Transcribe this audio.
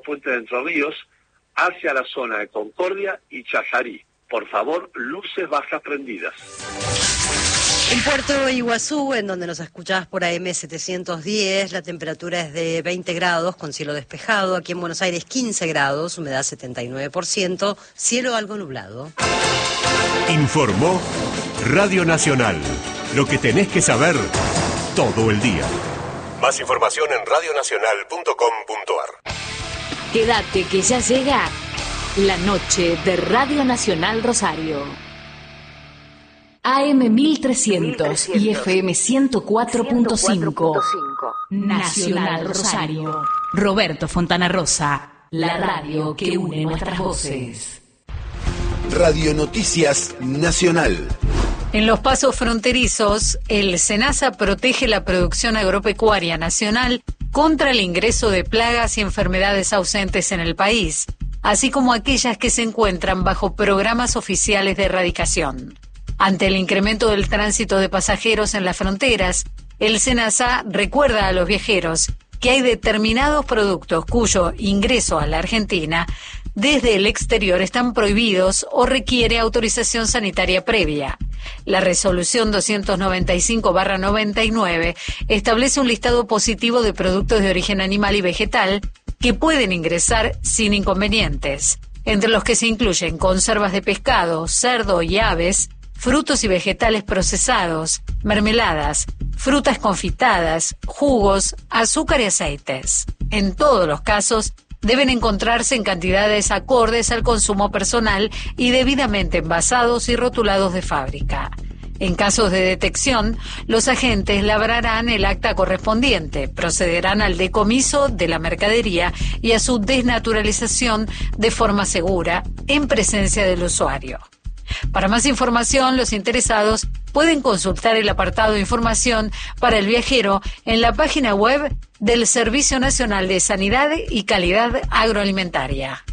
Puente de Entre Ríos hacia la zona de Concordia y Chajarí. Por favor, luces bajas prendidas. En Puerto Iguazú, en donde nos escuchás por AM 710, la temperatura es de 20 grados con cielo despejado. Aquí en Buenos Aires 15 grados, humedad 79%, cielo algo nublado. Informó Radio Nacional. Lo que tenés que saber todo el día. Más información en radionacional.com.ar. Quédate que ya llega la noche de Radio Nacional Rosario. AM 1300 y FM 104.5. Nacional Rosario. Roberto Fontana Rosa, la radio que une nuestras voces. Radio Noticias Nacional. En los pasos fronterizos, el SENASA protege la producción agropecuaria nacional contra el ingreso de plagas y enfermedades ausentes en el país, así como aquellas que se encuentran bajo programas oficiales de erradicación. Ante el incremento del tránsito de pasajeros en las fronteras, el SENASA recuerda a los viajeros que hay determinados productos cuyo ingreso a la Argentina desde el exterior están prohibidos o requiere autorización sanitaria previa. La resolución 295/99 establece un listado positivo de productos de origen animal y vegetal que pueden ingresar sin inconvenientes, entre los que se incluyen conservas de pescado, cerdo y aves, frutos y vegetales procesados, mermeladas, frutas confitadas, jugos, azúcar y aceites. En todos los casos, deben encontrarse en cantidades acordes al consumo personal y debidamente envasados y rotulados de fábrica. En casos de detección, los agentes labrarán el acta correspondiente, procederán al decomiso de la mercadería y a su desnaturalización de forma segura, en presencia del usuario. Para más información, los interesados pueden consultar el apartado de información para el viajero en la página web del Servicio Nacional de Sanidad y Calidad Agroalimentaria.